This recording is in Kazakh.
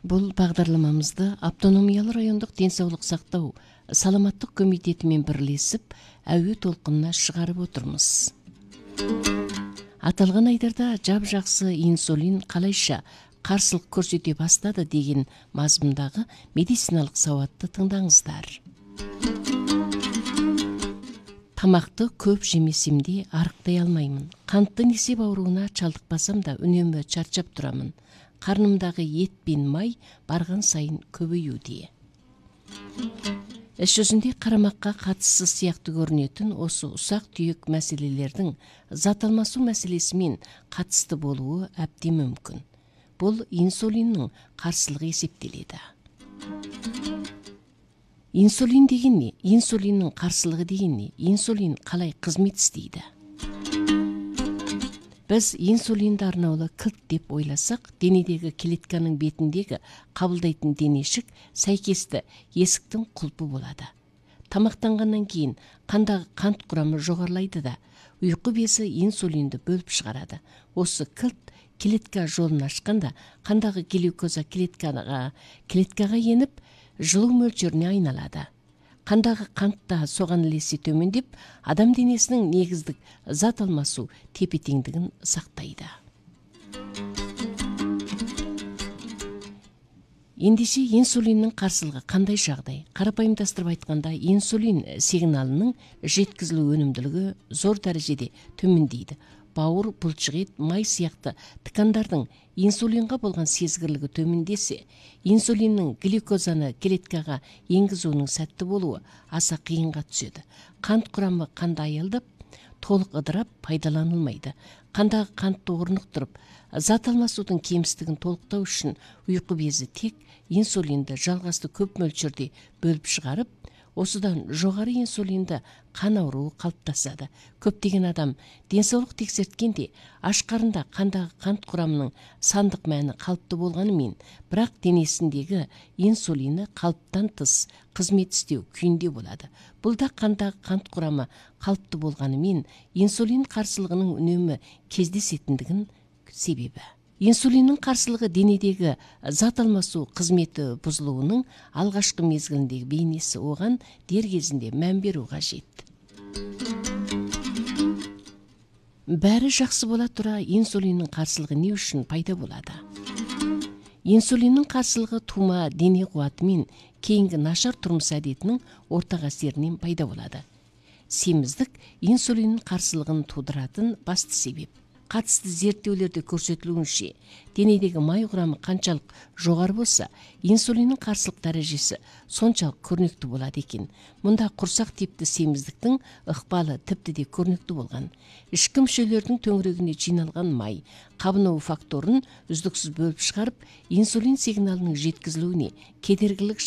Бұл бағдарламамызды Автономиялы райондық денсаулық сақтау саламаттық комитетімен бірлесіп, әуе толқынына шығарып отырмыз. Аталған айдарда жап-жақсы инсулин қалайша қарсылық көрсете бастады деген мазмұндағы медициналық сауатты тыңдаңыздар. Тамақты көп жемесем де арықтай алмаймын. Қантты несеп ауруына шалдықпасам да үнемі шаршап тұрамын. Қарнымдағы ет пен май барған сайын көбеюде. Іс жүзінде қарамаққа қатыссыз сияқты көрінетін осы ұсақ-түйек мәселелердің зат алмасу мәселесімен қатысты болуы әбден мүмкін. Бұл инсулиннің қарсылығы есептеледі. Инсулин деген не? Инсулиннің қарсылығы деген не? Инсулин қалай қызмет істейді? Біз инсулинді арнаулы кілт деп ойласақ, денедегі клетканың бетіндегі қабылдайтын денешік сәйкесті есіктің құлпы болады. Тамақтанғаннан кейін қандағы қант құрамы жоғарылайды да, ұйқы безі инсулинді бөліп шығарады. Осы кілт клетка жолын ашқанда қандағы глюкоза клеткаға еніп, жылу мөлшеріне айналады. Қандағы қантта соған ілесе төмендеп, адам денесінің негіздік зат алмасу тепе-теңдігін сақтайды. Ендеше инсулиннің қарсылығы қандай жағдай? Қарапайымдастырып айтқанда, инсулин сигналының жеткізілу өнімділігі зор дәрежеде төмендейді. Бауыр, бұлшықет, май сияқты тікандардың инсулинға болған сезгірлігі төмендесе, инсулиннің глюкозаны клеткаға енгізуінің сәтті болуы аса қиынға түседі. Қант құрамы қанда аялдап, толық ыдырап пайдаланылмайды. Қандағы қантты орнықтырып, зат алмасудың кемістігін толықтау үшін ұйқы безі тек инсулинді жалғасты көп мөлшерде бөліп шығарып, осыдан жоғары инсулинді қан ауруы қалыптасады. Көптеген адам денсаулық тексерткенде аш қарында қандағы қант құрамының сандық мәні қалыпты болғанымен, бірақ денесіндегі инсулині қалыптан тыс қызмет істеу күйінде болады. Бұл да қандағы қант құрамы қалыпты болғанымен, инсулин қарсылығының үнемі кездесетіндігін себебі. Инсулиннің қарсылығы денедегі зат алмасу қызметі бұзылуының алғашқы мезгіліндегі бейнесі, оған дер кезінде мән беру қажет. Бәрі жақсы бола тұра, инсулиннің қарсылығы не үшін пайда болады? Инсулиннің қарсылығы тума дене қуаты мен кейінгі нашар тұрмыс әдетінің ортақ әсерінен пайда болады. Семіздік инсулиннің қарсылығын тудыратын басты себеп. Қатысты зерттеулерде көрсетілуінше, денедегі май құрамы қаншалық жоғары болса, инсулиннің қарсылық дәрежесі соншалық көрнекті болады екен. Мұнда құрсақ типті семіздіктің ықпалы тіпті де көрнекті болған. Ішкі мүшелердің төңірегіне жиналған май қабыну факторын үздіксіз бөліп шығарып, инсулин сигналының жеткізілуіне кедергілік